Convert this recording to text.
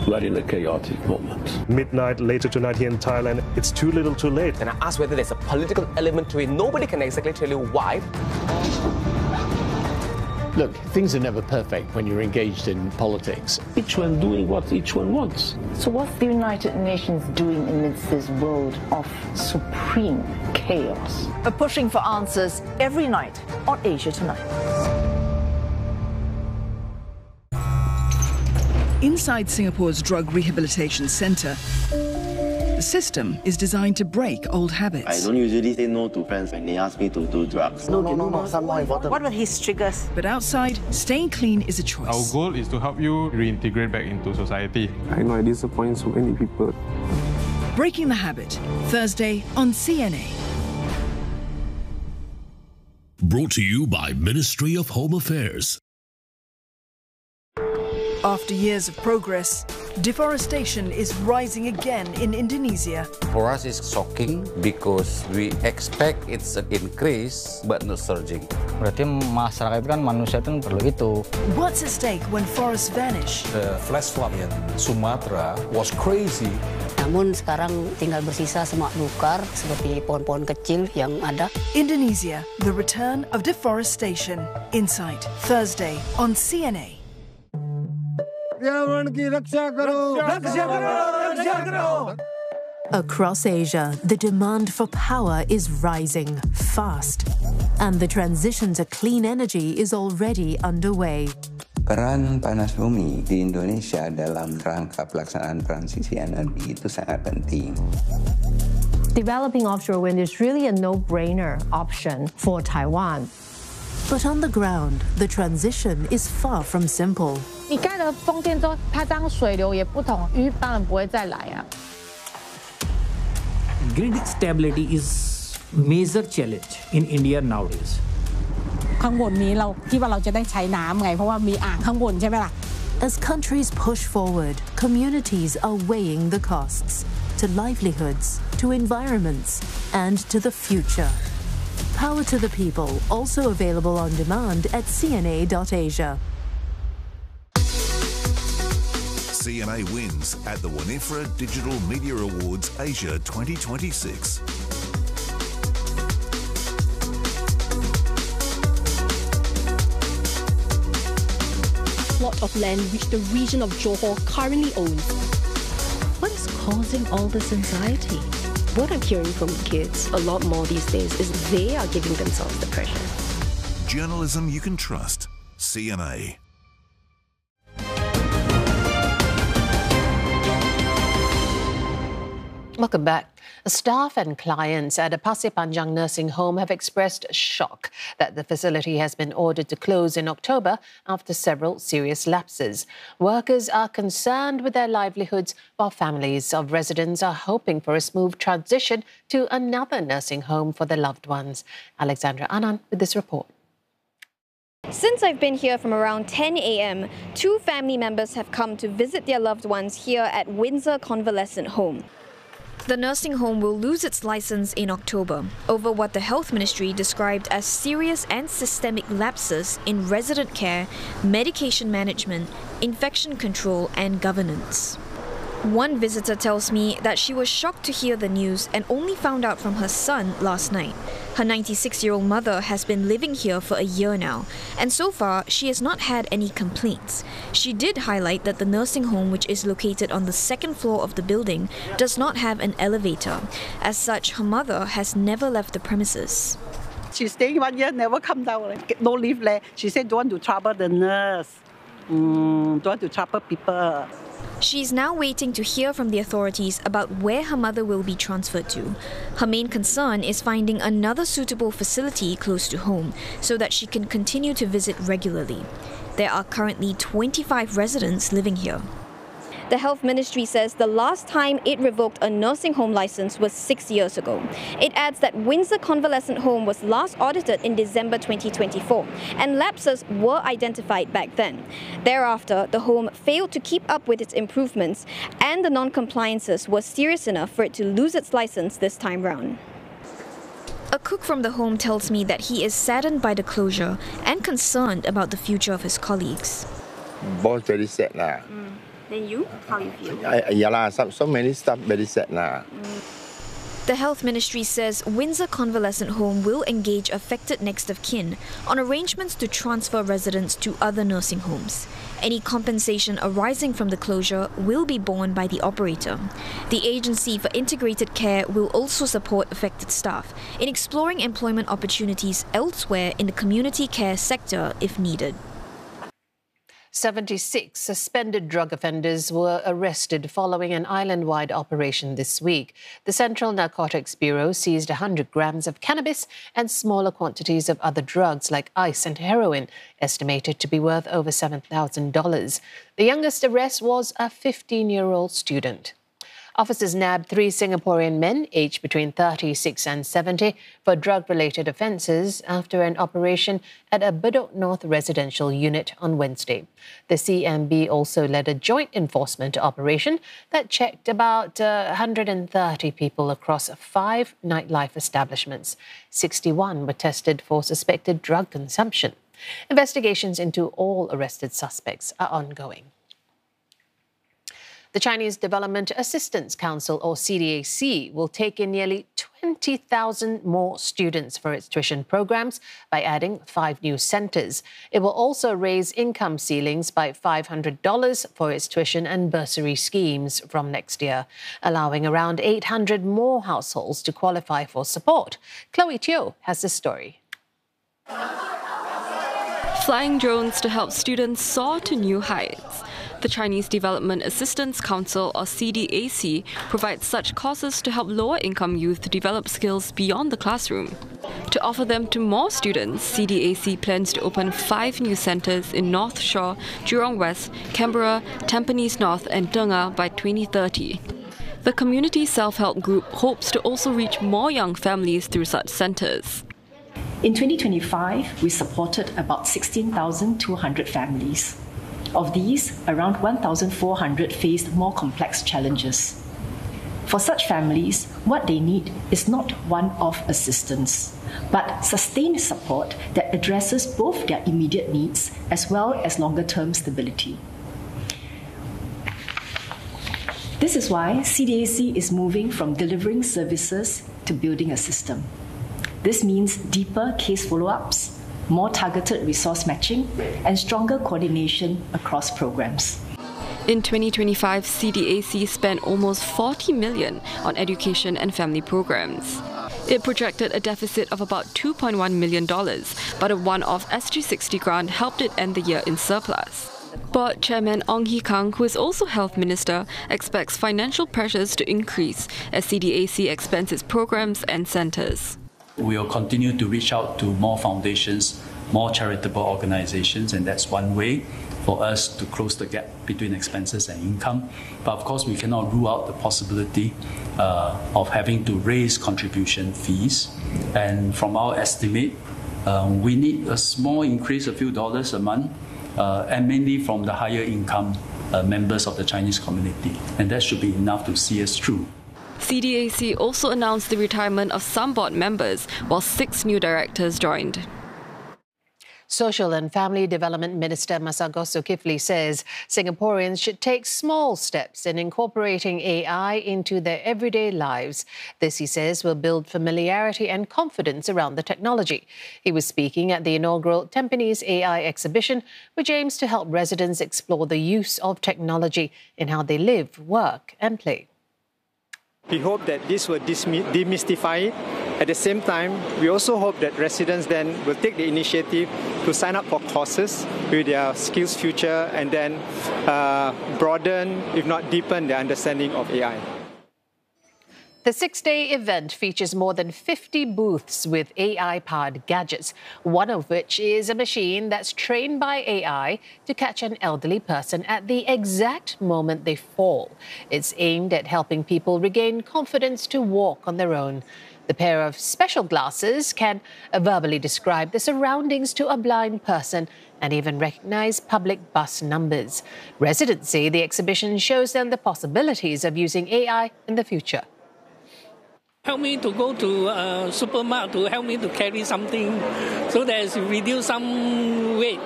We're in a chaotic moment. Midnight later tonight here in Thailand, it's too little too late. And I asked whether there's a political element to it. Nobody can exactly tell you why. Look, things are never perfect when you're engaged in politics. Each one doing what each one wants. So what's the United Nations doing amidst this world of supreme chaos? We're pushing for answers every night on Asia Tonight. Inside Singapore's drug rehabilitation centre, the system is designed to break old habits. I don't usually say no to friends when they ask me to do drugs. No, some more important. What were his triggers? But outside, staying clean is a choice. Our goal is to help you reintegrate back into society. I know I disappoint so many people. Breaking the Habit, Thursday on CNA. Brought to you by Ministry of Home Affairs. After years of progress, deforestation is rising again in Indonesia. For us, it's shocking because we expect it's an increase but not surging. Berarti masyarakat kan manusia itu perlu itu. What's at stake when forests vanish? The flash flood in Sumatra was crazy. Namun sekarang tinggal bersisa semak belukar seperti pohon-pohon kecil yang ada. Indonesia, the return of deforestation. Insight, Thursday on CNA. Across Asia, the demand for power is rising fast, and the transition to clean energy is already underway. Peran panas bumi di Indonesia dalam rangka pelaksanaan transisi energi itu sangat penting. Developing offshore wind is really a no-brainer option for Taiwan. But on the ground, the transition is far from simple. 你盖了风电之后，它这样水流也不同，鱼当然不会再来啊。 Grid stability is major challenge in India nowadays. ข้างบนนี้เราคิดว่าเราจะได้ใช้น้ำไงเพราะว่ามีอ่างข้างบนใช่ไหมล่ะ As countries push forward, communities are weighing the costs to livelihoods, to environments, and to the future. Power to the People, also available on demand at cna.asia. CNA wins at the Winifred Digital Media Awards Asia 2026. Plot of land which the region of Johor currently owns. What is causing all this anxiety? What I'm hearing from kids a lot more these days is they are giving themselves the pressure. Journalism you can trust. CNA. Welcome back. Staff and clients at a Pasir Panjang nursing home have expressed shock that the facility has been ordered to close in October after several serious lapses. Workers are concerned with their livelihoods, while families of residents are hoping for a smooth transition to another nursing home for their loved ones. Alexandra Anand with this report. Since I've been here from around 10 a.m., 2 family members have come to visit their loved ones here at Windsor Convalescent Home. The nursing home will lose its license in October over what the Health Ministry described as serious and systemic lapses in resident care, medication management, infection control and governance. One visitor tells me that she was shocked to hear the news and only found out from her son last night. Her 96-year-old mother has been living here for a year now, and so far she has not had any complaints. She did highlight that the nursing home, which is located on the second floor of the building, does not have an elevator. As such, her mother has never left the premises. She stayed 1 year, never come down, no lift there. She said don't want to trouble the nurse, don't want to trouble people. She's now waiting to hear from the authorities about where her mother will be transferred to. Her main concern is finding another suitable facility close to home so that she can continue to visit regularly. There are currently 25 residents living here. The Health Ministry says the last time it revoked a nursing home license was 6 years ago. It adds that Windsor Convalescent Home was last audited in December 2024, and lapses were identified back then. Thereafter, the home failed to keep up with its improvements, and the non-compliances were serious enough for it to lose its license this time round. A cook from the home tells me that he is saddened by the closure and concerned about the future of his colleagues. Boss very sad lah. Then you? How you feel? So many stuff very sad now. The Health Ministry says Windsor Convalescent Home will engage affected next of kin on arrangements to transfer residents to other nursing homes. Any compensation arising from the closure will be borne by the operator. The Agency for Integrated Care will also support affected staff in exploring employment opportunities elsewhere in the community care sector if needed. 76 suspended drug offenders were arrested following an island-wide operation this week. The Central Narcotics Bureau seized 100 grams of cannabis and smaller quantities of other drugs like ice and heroin, estimated to be worth over $7,000. The youngest arrest was a 15-year-old student. Officers nabbed 3 Singaporean men, aged between 36 and 70, for drug-related offences after an operation at a Bedok North residential unit on Wednesday. The CMB also led a joint enforcement operation that checked about 130 people across 5 nightlife establishments. 61 were tested for suspected drug consumption. Investigations into all arrested suspects are ongoing. The Chinese Development Assistance Council, or CDAC, will take in nearly 20,000 more students for its tuition programs by adding 5 new centres. It will also raise income ceilings by $500 for its tuition and bursary schemes from next year, allowing around 800 more households to qualify for support. Chloe Teo has the story. Flying drones to help students soar to new heights. The Chinese Development Assistance Council, or CDAC, provides such courses to help lower-income youth develop skills beyond the classroom. To offer them to more students, CDAC plans to open 5 new centres in North Shore, Jurong West, Canberra, Tampines North and Tengah by 2030. The community self-help group hopes to also reach more young families through such centres. In 2025, we supported about 16,200 families. Of these, around 1,400 faced more complex challenges. For such families, what they need is not one-off assistance, but sustained support that addresses both their immediate needs as well as longer-term stability. This is why CDAC is moving from delivering services to building a system. This means deeper case follow-ups, more targeted resource matching, and stronger coordination across programs. In 2025, CDAC spent almost $40 million on education and family programs. It projected a deficit of about $2.1 million, but a one-off SG60 grant helped it end the year in surplus. Board Chairman Ong Hee Kang, who is also Health Minister, expects financial pressures to increase as CDAC expands its programs and centres. We will continue to reach out to more foundations, more charitable organizations, and that's one way for us to close the gap between expenses and income. But of course, we cannot rule out the possibility of having to raise contribution fees. And from our estimate, we need a small increase, a few dollars a month, and mainly from the higher income members of the Chinese community. And that should be enough to see us through. CDAC also announced the retirement of some board members, while 6 new directors joined. Social and Family Development Minister Masagos Zulkifli says Singaporeans should take small steps in incorporating AI into their everyday lives. This, he says, will build familiarity and confidence around the technology. He was speaking at the inaugural Tampines AI exhibition, which aims to help residents explore the use of technology in how they live, work and play. We hope that this will demystify it. At the same time, we also hope that residents then will take the initiative to sign up for courses with their skills future and then broaden, if not deepen, their understanding of AI. The 6-day event features more than 50 booths with AI-powered gadgets, one of which is a machine that's trained by AI to catch an elderly person at the exact moment they fall. It's aimed at helping people regain confidence to walk on their own. The pair of special glasses can verbally describe the surroundings to a blind person and even recognize public bus numbers. Residents say the exhibition shows them the possibilities of using AI in the future. Help me to go to a supermarket to help me to carry something so that it reduce some weight.